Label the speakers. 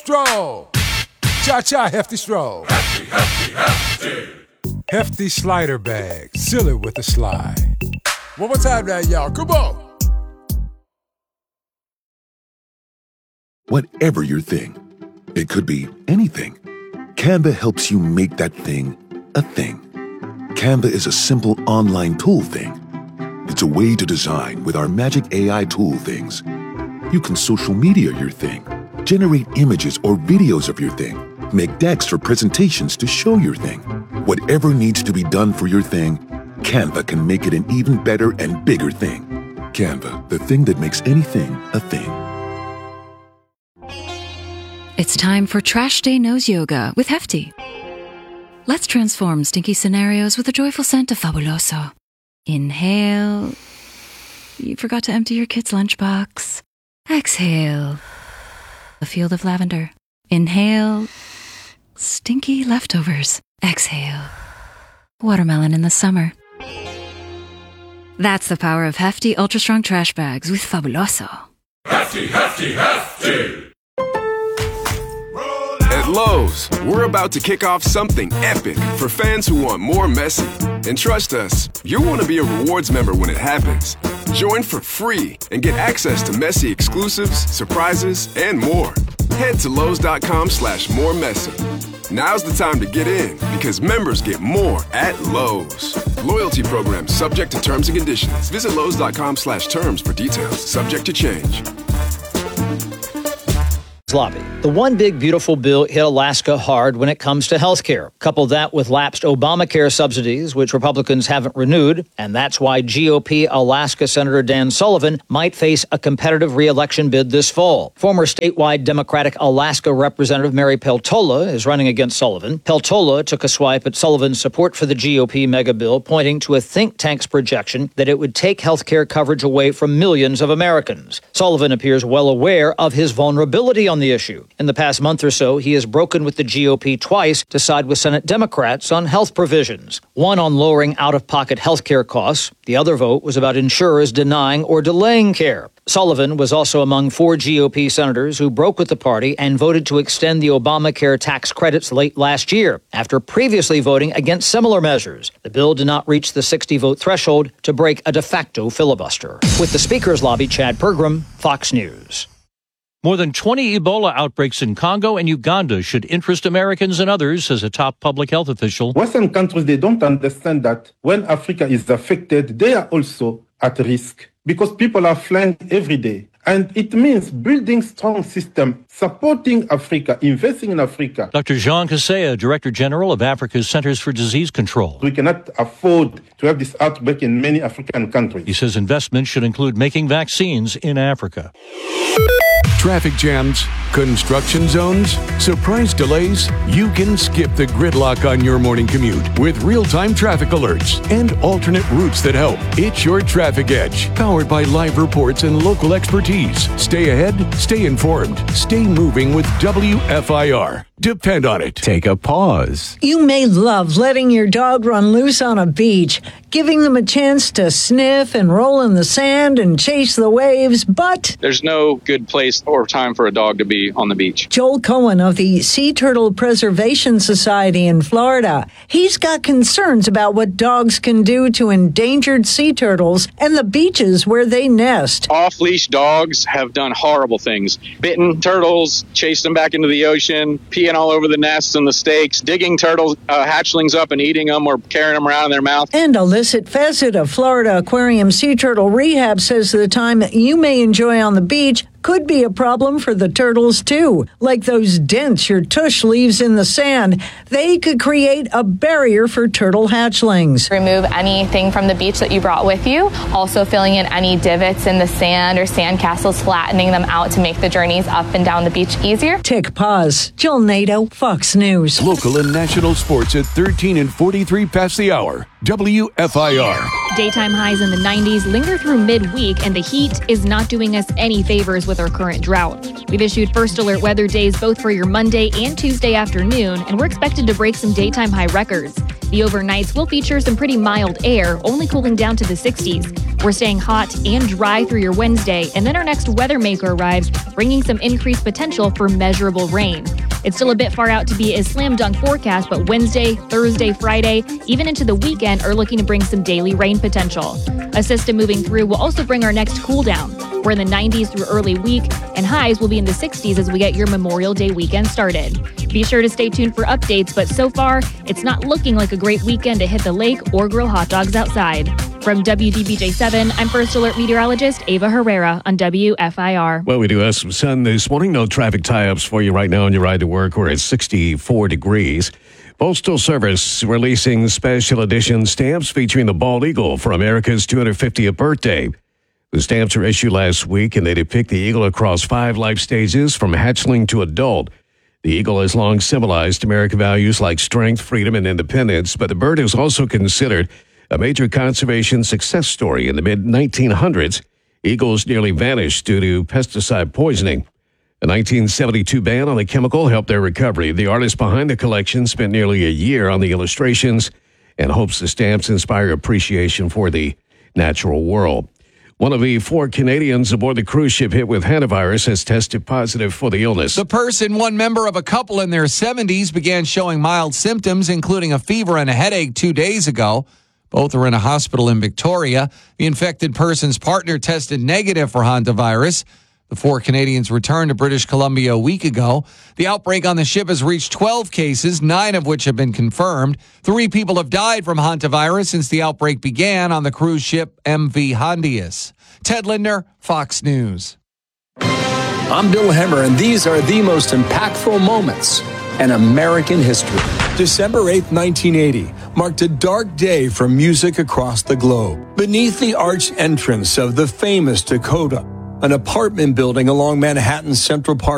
Speaker 1: stroll. Cha-cha, hefty stroll.
Speaker 2: Hefty, hefty, hefty.
Speaker 1: Hefty slider bag, silly with a slide. One more time now, y'all, come on.
Speaker 3: Whatever your thing, it could be anything. Canva helps you make that thing a thing. Canva is a simple online tool thing. It's a way to design with our magic AI tool things. You can social media your thing, generate images or videos of your thing, make decks for presentations to show your thing. Whatever needs to be done for your thing, Canva can make it an even better and bigger thing. Canva, the thing that makes anything a thing.
Speaker 4: It's time for Trash Day Nose Yoga with Hefty. Let's transform stinky scenarios with a joyful scent of Fabuloso. Inhale. You forgot to empty your kid's lunchbox. Exhale. A field of lavender. Inhale. Stinky leftovers. Exhale. Watermelon in the summer. That's the power of Hefty Ultra Strong Trash Bags with Fabuloso.
Speaker 2: Hefty, hefty, hefty.
Speaker 5: At Lowe's, we're about to kick off something epic for fans who want more messy. And trust us, you'll want to be a rewards member when it happens. Join for free and get access to messy exclusives, surprises, and more. Head to Lowe's.com/more messy. Now's the time to get in because members get more at Lowe's. Loyalty program subject to terms and conditions. Visit Lowe's.com/terms for details. Subject to change.
Speaker 6: Lobby. The One Big Beautiful Bill hit Alaska hard when it comes to health care. Couple that with lapsed Obamacare subsidies, which Republicans haven't renewed, and that's why GOP Alaska Senator Dan Sullivan might face a competitive re-election bid this fall. Former statewide Democratic Alaska Representative Mary Peltola is running against Sullivan. Peltola took a swipe at Sullivan's support for the GOP mega bill, pointing to a think tank's projection that it would take health care coverage away from millions of Americans. Sullivan appears well aware of his vulnerability on the issue. In the past month or so, he has broken with the GOP twice to side with Senate Democrats on health provisions. One on lowering out-of-pocket health care costs. The other vote was about insurers denying or delaying care. Sullivan was also among 4 GOP senators who broke with the party and voted to extend the Obamacare tax credits late last year, after previously voting against similar measures. The bill did not reach the 60-vote threshold to break a de facto filibuster. With the Speaker's Lobby, Chad Pergram, Fox News.
Speaker 7: More than 20 Ebola outbreaks in Congo and Uganda should interest Americans and others, says a top public health official.
Speaker 8: Western countries, they don't understand that when Africa is affected, they are also at risk because people are flying every day. And it means building strong system, supporting Africa, investing in Africa.
Speaker 7: Dr. Jean Kaseya, Director General of Africa's Centers for Disease Control.
Speaker 8: We cannot afford to have this outbreak in many African countries.
Speaker 7: He says investment should include making vaccines in Africa.
Speaker 1: Traffic jams, construction zones, surprise delays. You can skip the gridlock on your morning commute with real-time traffic alerts and alternate routes that help. It's your Traffic Edge, powered by live reports and local expertise. Stay ahead, stay informed, stay moving with WFIR. Depend on it.
Speaker 9: Take a pause.
Speaker 10: You may love letting your dog run loose on a beach, giving them a chance to sniff and roll in the sand and chase the waves, but
Speaker 11: there's no good place or time for a dog to be on the beach.
Speaker 10: Joel Cohen of the Sea Turtle Preservation Society in Florida. He's got concerns about what dogs can do to endangered sea turtles and the beaches where they nest.
Speaker 11: Off-leash dogs have done horrible things. Bitten turtles, chased them back into the ocean, peeing all over the nests and the stakes, digging turtles, hatchlings up and eating them or carrying them around in their mouth.
Speaker 10: And Illicit Fezzik of Florida Aquarium Sea Turtle Rehab says the time you may enjoy on the beach could be a problem for the turtles, too. Like those dents your tush leaves in the sand, they could create a barrier for turtle hatchlings.
Speaker 12: Remove anything from the beach that you brought with you, also filling in any divots in the sand or sand castles, flattening them out to make the journeys up and down the beach easier.
Speaker 10: Take pause. Jill Nato, Fox News.
Speaker 1: Local and national sports at 13 and 43 past the hour. WFIR.
Speaker 13: Daytime highs in the 90s linger through midweek, and the heat is not doing us any favors with our current drought. We've issued first alert weather days both for your Monday and Tuesday afternoon, and we're expected to break some daytime high records. The overnights will feature some pretty mild air, only cooling down to the 60s. We're staying hot and dry through your Wednesday, and then our next weather maker arrives, bringing some increased potential for measurable rain. It's still a bit far out to be a slam dunk forecast, but Wednesday, Thursday, Friday, even into the weekend are looking to bring some daily rain potential. A system moving through will also bring our next cool down. We're in the 90s through early week, and highs will be in the 60s as we get your Memorial Day weekend started. Be sure to stay tuned for updates, but so far, it's not looking like a great weekend to hit the lake or grill hot dogs outside. From WDBJ7, I'm First Alert meteorologist Ava Herrera on WFIR.
Speaker 9: Well, we do have some sun this morning. No traffic tie-ups for you right now on your ride to work. We're at 64 degrees. Postal Service releasing special edition stamps featuring the bald eagle for America's 250th birthday. The stamps were issued last week, and they depict the eagle across 5 life stages from hatchling to adult. The eagle has long symbolized American values like strength, freedom, and independence, but the bird is also considered a major conservation success story. In the mid-1900s, eagles nearly vanished due to pesticide poisoning. A 1972 ban on the chemical helped their recovery. The artist behind the collection spent nearly a year on the illustrations and hopes the stamps inspire appreciation for the natural world. One of the 4 Canadians aboard the cruise ship hit with hantavirus has tested positive for the illness.
Speaker 14: The person, one member of a couple in their 70s, began showing mild symptoms, including a fever and a headache 2 days ago. Both are in a hospital in Victoria. The infected person's partner tested negative for hantavirus. The 4 Canadians returned to British Columbia a week ago. The outbreak on the ship has reached 12 cases, 9 of which have been confirmed. 3 people have died from hantavirus since the outbreak began on the cruise ship MV Hondius. Ted Lindner, Fox News.
Speaker 15: I'm Bill Hemmer, and these are the most impactful moments in American history. December 8th, 1980, marked a dark day for music across the globe. Beneath the arched entrance of the famous Dakota, an apartment building along Manhattan's Central Park